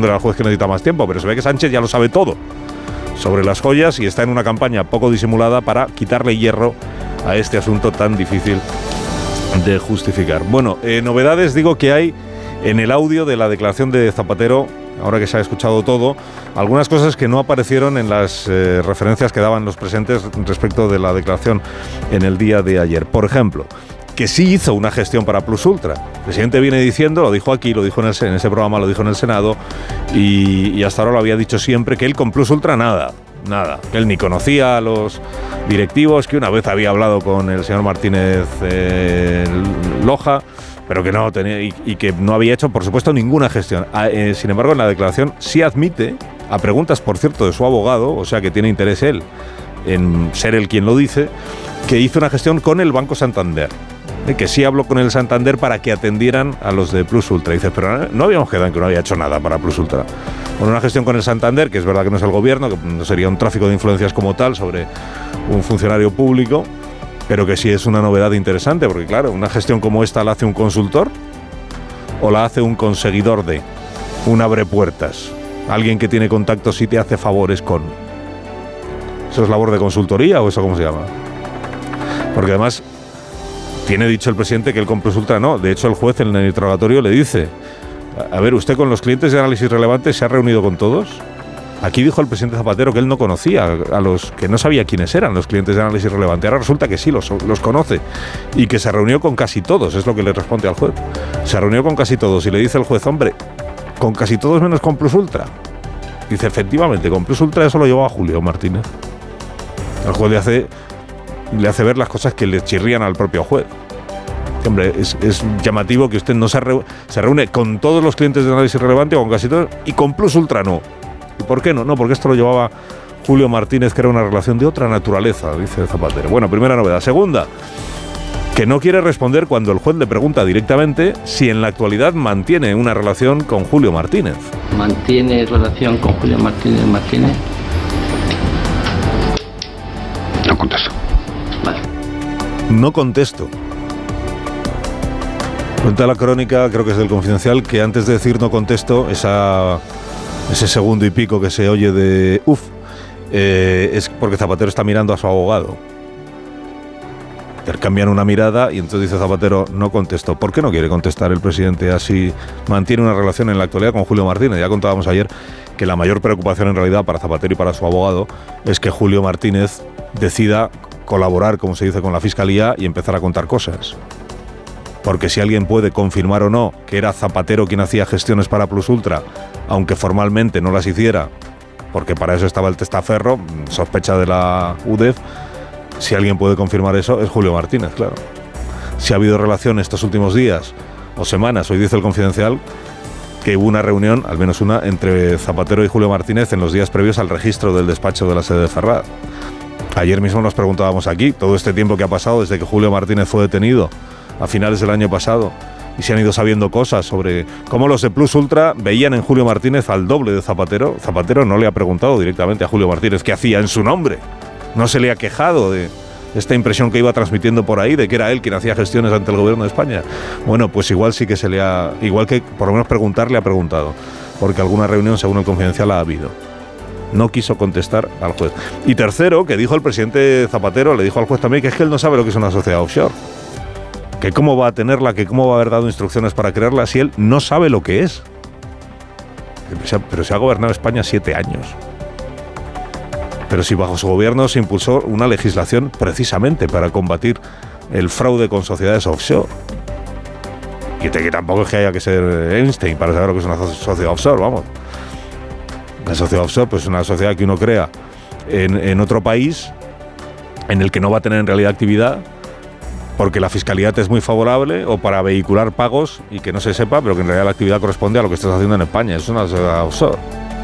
diciéndole al juez que necesita más tiempo, pero se ve que Sánchez ya lo sabe todo sobre las joyas y está en una campaña poco disimulada para quitarle hierro a este asunto tan difícil de justificar. Bueno, novedades digo que hay en el audio de la declaración de Zapatero, ahora que se ha escuchado todo, algunas cosas que no aparecieron en las referencias que daban los presentes respecto de la declaración en el día de ayer. Por ejemplo, que sí hizo una gestión para Plus Ultra. El presidente viene diciendo, lo dijo aquí, lo dijo en ese programa, lo dijo en el Senado, y hasta ahora lo había dicho siempre, que él con Plus Ultra nada, que él ni conocía a los directivos, que una vez había hablado con el señor Martínez Loja, pero que no tenía y que no había hecho, por supuesto, ninguna gestión. Sin embargo, en la declaración sí admite, a preguntas, por cierto, de su abogado, o sea que tiene interés él en ser él quien lo dice, que hizo una gestión con el Banco Santander, que sí habló con el Santander para que atendieran a los de Plus Ultra. Dice, pero no habíamos quedado en que no había hecho nada para Plus Ultra. Bueno, una gestión con el Santander, que es verdad que no es el gobierno, que no sería un tráfico de influencias como tal sobre un funcionario público, pero que sí es una novedad interesante, porque claro, una gestión como esta la hace un consultor o la hace un conseguidor de, un abre puertas, alguien que tiene contactos y te hace favores con. ¿Eso es labor de consultoría o eso cómo se llama? Porque además tiene dicho el presidente que él con Plus Ultra no. De hecho, el juez en el interrogatorio le dice, a ver, ¿usted con los clientes de análisis relevante se ha reunido con todos? Aquí dijo el presidente Zapatero que él no conocía a los que no sabía quiénes eran los clientes de análisis relevante. Ahora resulta que sí, los conoce y que se reunió con casi todos, es lo que le responde al juez. Se reunió con casi todos y le dice el juez, hombre, con casi todos menos con Plus Ultra. Dice, efectivamente, con Plus Ultra eso lo llevaba Julio Martínez. El juez le hace ver las cosas que le chirrían al propio juez. Hombre, es llamativo que usted no se reúne con todos los clientes de análisis relevante o con casi todos y con Plus Ultra no. ¿Y por qué no? No, porque esto lo llevaba Julio Martínez, que era una relación de otra naturaleza, dice Zapatero. Bueno, primera novedad. Segunda, que no quiere responder cuando el juez le pregunta directamente si en la actualidad mantiene una relación con Julio Martínez. ¿Mantiene relación con Julio Martínez? No contesto. Vale. No contesto. Cuenta la crónica, creo que es del Confidencial, que antes de decir no contesto, ese segundo y pico que se oye de es porque Zapatero está mirando a su abogado. Intercambian una mirada y entonces dice Zapatero, no contesto. ¿Por qué no quiere contestar el presidente así? Mantiene una relación en la actualidad con Julio Martínez. Ya contábamos ayer que la mayor preocupación en realidad para Zapatero y para su abogado es que Julio Martínez decida colaborar, como se dice, con la Fiscalía y empezar a contar cosas. Porque si alguien puede confirmar o no que era Zapatero quien hacía gestiones para Plus Ultra, aunque formalmente no las hiciera, porque para eso estaba el testaferro, sospecha de la UDEF, si alguien puede confirmar eso es Julio Martínez, claro. Si ha habido relación estos últimos días o semanas, hoy dice el Confidencial que hubo una reunión, al menos una, entre Zapatero y Julio Martínez en los días previos al registro del despacho de la sede de Ferraz. Ayer mismo nos preguntábamos aquí, todo este tiempo que ha pasado desde que Julio Martínez fue detenido a finales del año pasado, y se han ido sabiendo cosas sobre cómo los de Plus Ultra veían en Julio Martínez al doble de Zapatero. Zapatero no le ha preguntado directamente a Julio Martínez qué hacía en su nombre. No se le ha quejado de esta impresión que iba transmitiendo por ahí de que era él quien hacía gestiones ante el gobierno de España. Bueno, pues igual sí que igual que por lo menos preguntar le ha preguntado, porque alguna reunión, según el Confidencial, ha habido. No quiso contestar al juez. Y tercero, que dijo el presidente Zapatero, le dijo al juez también que es que él no sabe lo que es una sociedad offshore. Que cómo va a tenerla, que cómo va a haber dado instrucciones para crearla si él no sabe lo que es. Pero se ha gobernado España 7 años. Pero si bajo su gobierno se impulsó una legislación precisamente para combatir el fraude con sociedades offshore. Que tampoco es que haya que ser Einstein para saber lo que es una sociedad offshore, vamos. La sociedad offshore pues es una sociedad que uno crea en otro país en el que no va a tener en realidad actividad porque la fiscalidad es muy favorable o para vehicular pagos y que no se sepa, pero que en realidad la actividad corresponde a lo que estás haciendo en España. Es una sociedad offshore.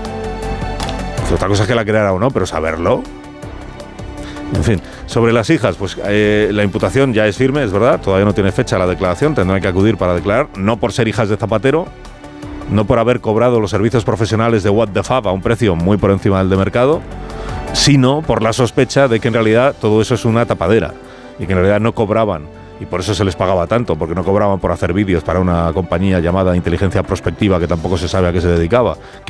Otra cosa es que la creara o no, pero saberlo. En fin, sobre las hijas, pues la imputación ya es firme, es verdad, todavía no tiene fecha la declaración, tendrán que acudir para declarar, no por ser hijas de Zapatero, no por haber cobrado los servicios profesionales de What the Fab a un precio muy por encima del de mercado, sino por la sospecha de que en realidad todo eso es una tapadera y que en realidad no cobraban, y por eso se les pagaba tanto, porque no cobraban por hacer vídeos para una compañía llamada Inteligencia Prospectiva que tampoco se sabe a qué se dedicaba.